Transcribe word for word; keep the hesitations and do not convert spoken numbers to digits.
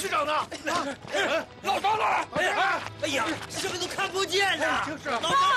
区长呢？ 老张呢？ 哎哎呀，什么都看不见呐！ 就是。 老张。